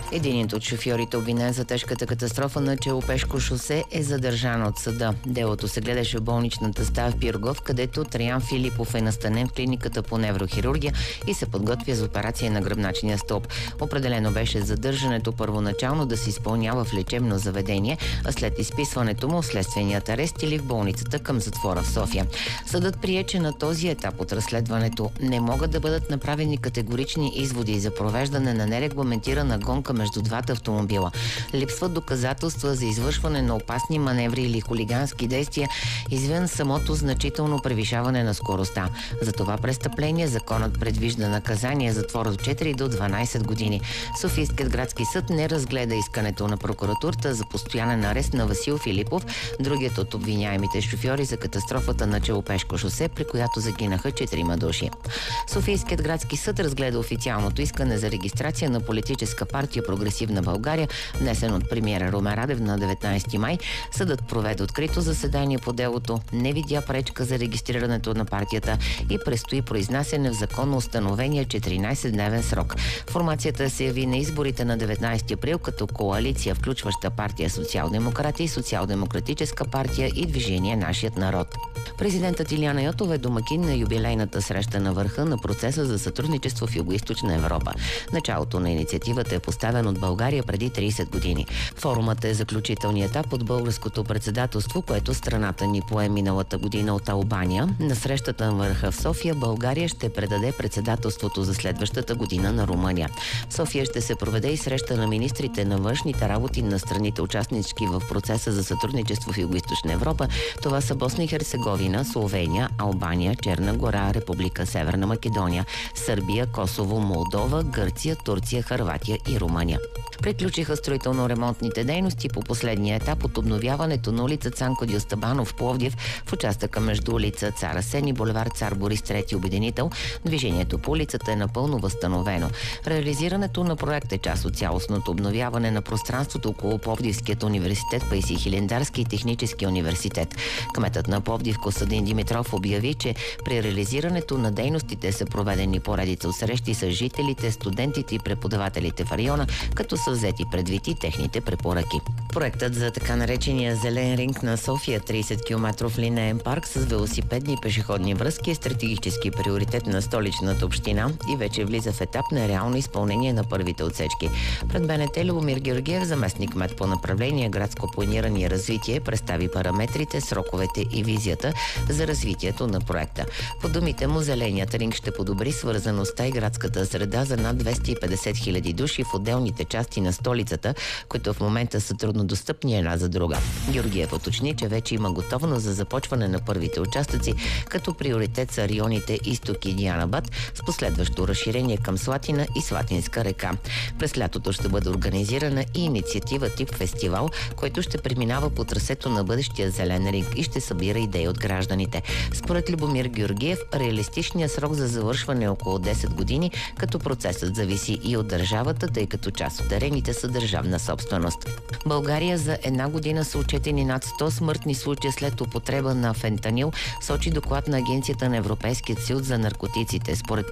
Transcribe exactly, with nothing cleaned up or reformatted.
Единият от шофьорите, обвинен за тежката катастрофа на Челопешко шосе, е задържан от съда. Делото се гледаше в болничната стая в Пирогов, където Траян Филипов е настанен в клиниката по неврохирургия и се подготвя за операция на гръбначния стълб. Определено беше задържането първоначално да се изпълнява в лечебно заведение, а след изписването му в следственият арест или в болницата към затвора в София. Съдът прие, че на този етап от разследването не могат да бъдат направени категорични изводи за провеждане на нерегламентирана гонка между двата автомобила. Липсват доказателства за извършване на опасни маневри или хулигански действия извън самото значително превишаване на скоростта. За това престъпление законът предвижда наказание затвор от четири до дванайсет години. Софийският градски съд не разгледа искането на прокуратурата за постоянен арест на Васил Филипов, другият от обвиняемите шофьори за катастрофата на Челопешко шосе, при която загинаха четирима души. Софийският градски съд разгледа официалното искане за регистрация на политическа партия Прогресивна България, внесен от премиера Румен Радев на деветнайсети май. Съдът проведе открито заседание по делото, не видя пречка за регистрирането на партията и предстои произнасяне в законно установения четиринайсетдневен срок. Формацията се яви на изборите на деветнайсети април като коалиция, включваща партия Социал-демократи, Социал-демократическа партия и Движение Нашият народ. Президентът Илияна Йотова е домакин на юбилейната среща на върха на процеса за сътрудничество в Югоизточна Европа. Началото на инициативата е поставен от България преди трийсет години. Форумът е заключителният етап от българското председателство, което страната ни пое миналата година от Албания. На срещата на върха в София България ще предаде председателството за следващата година на Румъния. В София ще се проведе и среща на министрите на външните работи на страните участнички в процеса за сътрудничество в Югоизточна Европа. Това са Босна и Херцеговина, Словения, Албания, Черна гора, Република Северна Македония, Сърбия, Косово, Молдова, Гърция, Турция, Хърватия и Румъния. Приключиха строително-ремонтните дейности по последния етап от обновяването на улица Цанко Дюстабанов в Пловдив в участъка между улица Цар Асен и булевард Цар Борис трети обединител. Движението по улицата е напълно възстановено. Реализирането на проект е част от цялостното обновяване на пространството около Пловдивският университет, Паисий Хилендарски и Технически университет. Кметът на Пловдив Костадин Димитров обяви, че при реализирането на дейностите са проведени поредица от срещи с жителите, студентите и преподавателите в района, като са взети предвид и техните препоръки. Проектът за така наречения зелен ринг на София, трийсет километров линеен парк с велосипедни и пешеходни връзки, е стратегически приоритет на столичната община и вече влиза в етап на реално изпълнение на първите отсечки. Пред БНТ Любомир Георгиев, заместник кмет по направление градско планиране и развитие, представи параметрите, сроковете и визията за развитието на проекта. По думите му, зеленият ринг ще подобри свързаността и градската среда за над двеста и петдесет хиляди души в отделните части на столицата, които в момента са труднодостъпни една за друга. Георгиев уточни, че вече има готовност за започване на първите участъци, като приоритет са районите Изток и Дианабад с последващо разширение към Слатина и Слатинска река. През лятото ще бъде организирана и инициатива тип фестивал, който ще преминава по трасето на бъдещия зелен ринг и ще събира идеи от гражданите. Според Любомир Георгиев, реалистичният срок за завършване е около десет години, като процесът зависи и от държавата, тъй като част от терените са държавна собственост. В България за една година са отчетени над сто смъртни случая след употреба на фентанил, сочи доклад на Агенцията на Европейския съюз за наркотиците. Според